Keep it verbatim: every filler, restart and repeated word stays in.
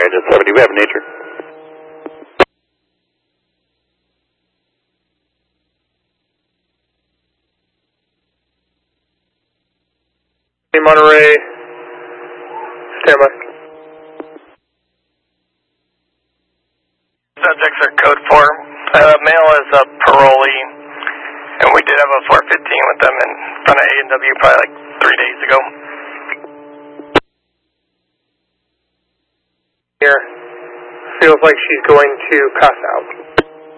range at seventy. We have nature. Monterey, stand by. Subjects are code four. Uh, male is a parolee, and we did have a four fifteen with them in front of A and W probably like three days ago. Here, feels like she's going to pass out.